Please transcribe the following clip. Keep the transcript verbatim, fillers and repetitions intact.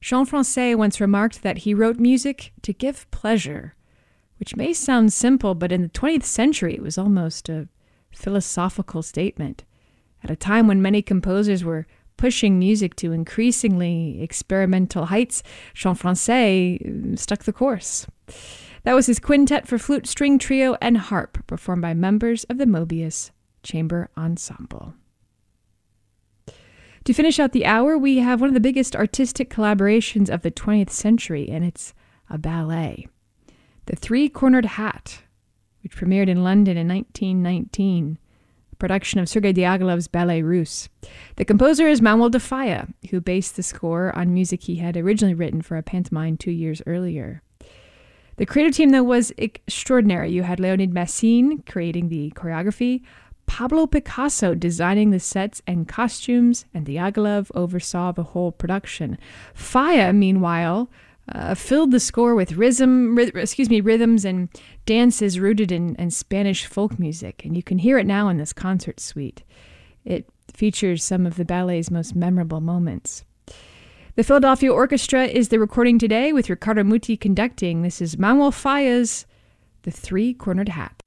Jean Francais once remarked that he wrote music to give pleasure, which may sound simple, but in the twentieth century it was almost a philosophical statement. At a time when many composers were pushing music to increasingly experimental heights, Jean Francais stuck the course. That was his quintet for flute, string trio, and harp, performed by members of the Mobius Chamber Ensemble. To finish out the hour, we have one of the biggest artistic collaborations of the twentieth century, and it's a ballet. The Three-Cornered Hat, which premiered in London in nineteen nineteen, a production of Sergei Diaghilev's Ballet Russe. The composer is Manuel de Falla, who based the score on music he had originally written for a pantomime two years earlier. The creative team, though, was extraordinary. You had Leonid Massine creating the choreography, Pablo Picasso designing the sets and costumes, and Diaghilev oversaw the whole production. Falla, meanwhile, uh, filled the score with rhythm, ry- excuse me, rhythms and dances rooted in, in Spanish folk music, and you can hear it now in this concert suite. It features some of the ballet's most memorable moments. The Philadelphia Orchestra is the recording today with Riccardo Muti conducting. This is Manuel Falla's The Three-Cornered Hat.